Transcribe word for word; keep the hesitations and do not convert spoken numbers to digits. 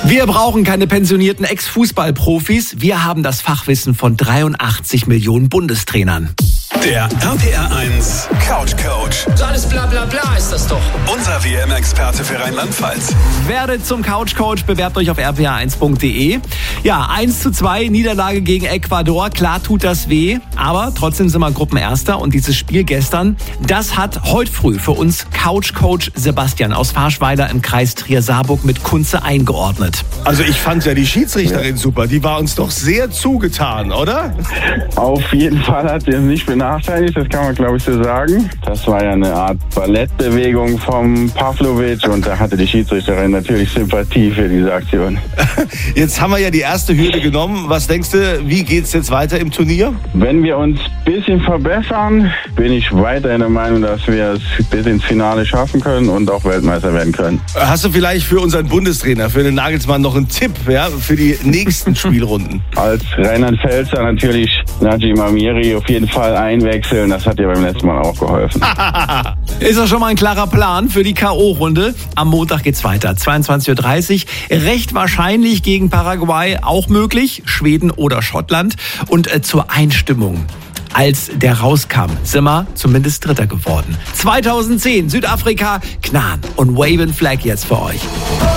Wir brauchen keine pensionierten Ex-Fußballprofis. Wir haben das Fachwissen von dreiundachtzig Millionen Bundestrainern. Der R P R eins Couch Coach. So alles bla bla bla ist das doch. Unser W M-Experte für Rheinland-Pfalz. Werdet zum Couch Coach, bewerbt euch auf r p r eins punkt d e. Ja, eins zu zwei, Niederlage gegen Ecuador. Klar tut das weh, aber trotzdem sind wir Gruppenerster. Und dieses Spiel gestern, das hat heute früh für uns Couch Coach Sebastian aus Farschweiler im Kreis Trier-Saarburg mit Kunze eingeordnet. Also ich fand ja die Schiedsrichterin super. Die war uns doch sehr zugetan, oder? Auf jeden Fall hat sie uns nicht benachteiligt, das kann man glaube ich so sagen. Das war ja eine Art Ballettbewegung vom Pavlovic und da hatte die Schiedsrichterin natürlich Sympathie für diese Aktion. Jetzt haben wir ja die erste Hürde genommen. Was denkst du, wie geht's jetzt weiter im Turnier? Wenn wir uns ein bisschen verbessern, bin ich weiterhin der Meinung, dass wir es bis ins Finale schaffen können und auch Weltmeister werden können. Hast du vielleicht für unseren Bundestrainer, für den Nagelsmann noch einen Tipp, ja, für die nächsten Spielrunden? Als Rheinland-Pfälzer natürlich Najim Amiri auf jeden Fall einwechseln. Das hat ja beim letzten Mal auch geholfen. Ist doch schon mal ein klarer Plan für die K O-Runde. Am Montag geht's weiter. zweiundzwanzig Uhr dreißig. Recht wahrscheinlich gegen Paraguay auch möglich. Schweden oder Schottland. Und äh, zur Einstimmung. Als der rauskam, sind wir zumindest Dritter geworden. zweitausendzehn, Südafrika, Knaan und Wave and Flag jetzt für euch.